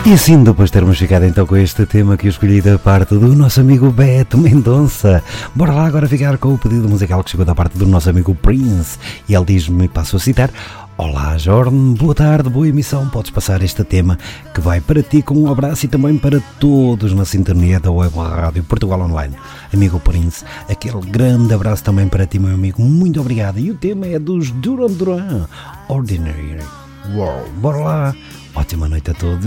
E assim, depois de termos ficado então com este tema que eu escolhi da parte do nosso amigo Beto Mendonça, bora lá agora ficar com o pedido musical que chegou da parte do nosso amigo Prince. E ele diz-me, passo a citar: olá Jordan, boa tarde, boa emissão, podes passar este tema que vai para ti com um abraço e também para todos na sintonia da Web Rádio Portugal Online. Amigo Prince, aquele grande abraço também para ti, meu amigo, muito obrigado. E o tema é dos Duran Duran, Ordinary World. Bora lá, ótima noite a todos.